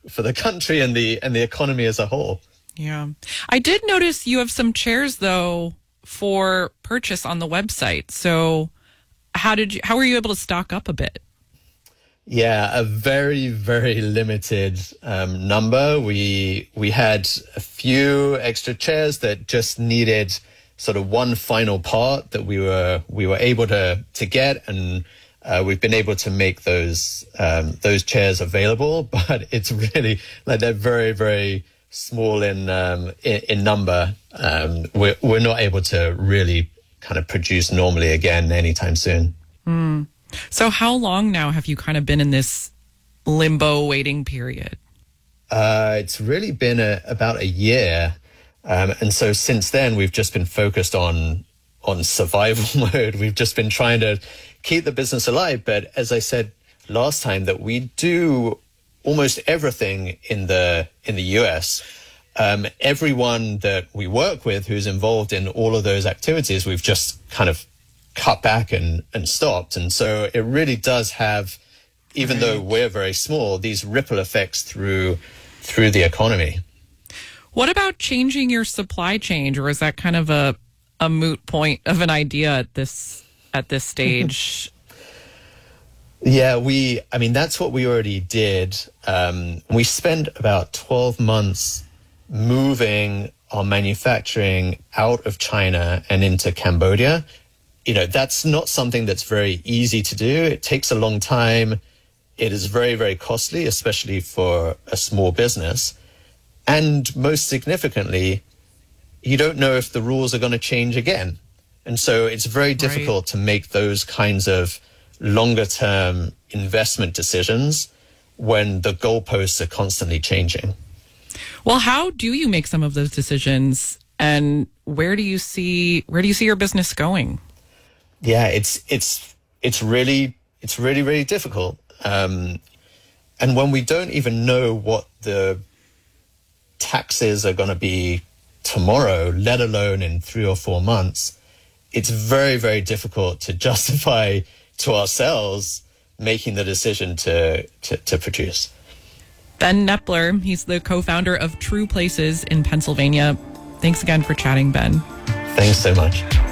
for the country and the economy as a whole. Yeah. I did notice you have some chairs, though, for purchase on the website. So how were you able to stock up a bit? Yeah, a very, very limited number. We had a few extra chairs that just needed sort of one final part that we were able to get, and we've been able to make those chairs available. But it's really like they're very, very small in number. We're not able to really kind of produce normally again anytime soon. Mm. So how long now have you kind of been in this limbo waiting period? It's really been about a year. And so since then, we've just been focused on survival mode. We've just been trying to keep the business alive. But as I said last time, that we do almost everything in the US. Everyone that we work with who's involved in all of those activities, we've just kind of cut back and stopped. And so it really does have, even though we're very small, these ripple effects through the economy. What about changing your supply chain, or is that kind of a moot point of an idea at this stage? Yeah, that's what we already did. We spent about 12 months moving our manufacturing out of China and into Cambodia. That's not something that's very easy to do. It takes a long time. It is very, very costly, especially for a small business. And most significantly, you don't know if the rules are going to change again. And so it's very difficult to make those kinds of longer term investment decisions when the goalposts are constantly changing. Well, how do you make some of those decisions, and where do you see your business going? Yeah, it's really, really difficult. And when we don't even know what the taxes are going to be tomorrow, let alone in 3 or 4 months, it's very, very difficult to justify to ourselves making the decision to produce. Ben Knepler, he's the co-founder of True Places in Pennsylvania. Thanks again for chatting, Ben. Thanks so much.